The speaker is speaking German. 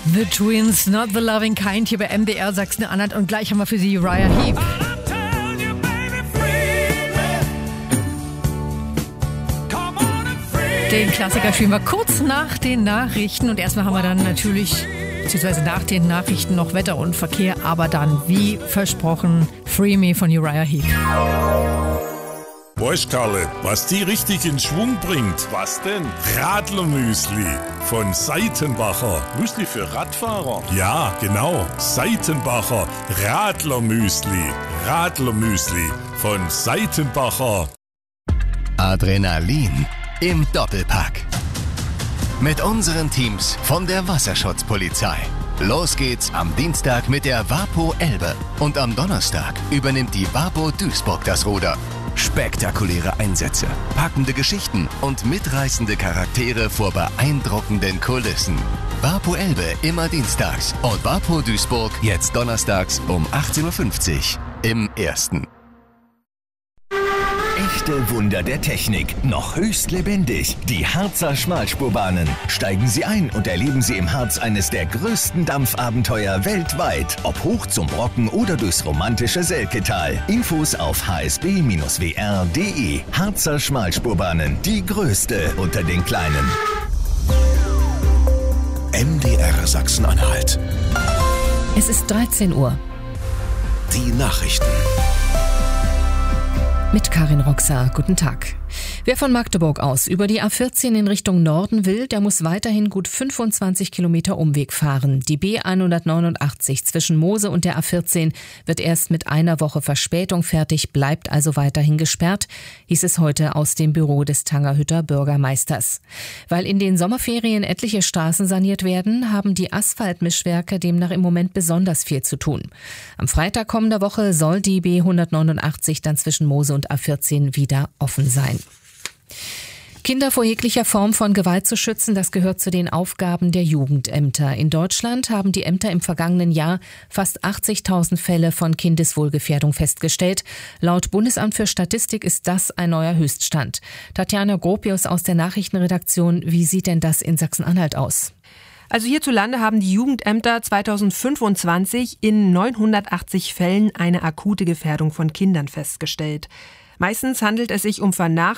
The Twins, Not the Loving Kind hier bei MDR Sachsen-Anhalt und gleich haben wir für Sie Uriah Heep. Den Klassiker spielen wir kurz nach den Nachrichten und erstmal haben wir dann natürlich, beziehungsweise nach den Nachrichten noch Wetter und Verkehr, aber dann, wie versprochen, Free Me von Uriah Heep. Weißt Karle, was die richtig in Schwung bringt? Was denn? Radlermüsli von Seitenbacher. Müsli für Radfahrer? Ja, genau. Seitenbacher Radlermüsli. Radlermüsli von Seitenbacher. Adrenalin im Doppelpack. Mit unseren Teams von der Wasserschutzpolizei. Los geht's am Dienstag mit der Vapo Elbe. Und am Donnerstag übernimmt die Vapo Duisburg das Ruder. Spektakuläre Einsätze, packende Geschichten und mitreißende Charaktere vor beeindruckenden Kulissen. Vapo Elbe immer dienstags und Vapo Duisburg jetzt donnerstags um 18.50 Uhr im Ersten. Echte Wunder der Technik, noch höchst lebendig. Die Harzer Schmalspurbahnen. Steigen Sie ein und erleben Sie im Harz eines der größten Dampfabenteuer weltweit. Ob hoch zum Brocken oder durchs romantische Selketal. Infos auf hsb-wr.de. Harzer Schmalspurbahnen, die größte unter den kleinen. MDR Sachsen-Anhalt. Es ist 13 Uhr. Die Nachrichten. Mit Karin Roxar, guten Tag. Wer von Magdeburg aus über die A14 in Richtung Norden will, der muss weiterhin gut 25 Kilometer Umweg fahren. Die B189 zwischen Mose und der A14 wird erst mit einer Woche Verspätung fertig, bleibt also weiterhin gesperrt, hieß es heute aus dem Büro des Tangerhütter Bürgermeisters. Weil in den Sommerferien etliche Straßen saniert werden, haben die Asphaltmischwerke demnach im Moment besonders viel zu tun. Am Freitag kommender Woche soll die B189 dann zwischen Mose und A14 wieder offen sein. Kinder vor jeglicher Form von Gewalt zu schützen, das gehört zu den Aufgaben der Jugendämter. In Deutschland haben die Ämter im vergangenen Jahr fast 80.000 Fälle von Kindeswohlgefährdung festgestellt. Laut Bundesamt für Statistik ist das ein neuer Höchststand. Tatjana Gropius aus der Nachrichtenredaktion, wie sieht denn das in Sachsen-Anhalt aus? Also hierzulande haben die Jugendämter 2025 in 980 Fällen eine akute Gefährdung von Kindern festgestellt. Meistens handelt es sich um vernachlässigte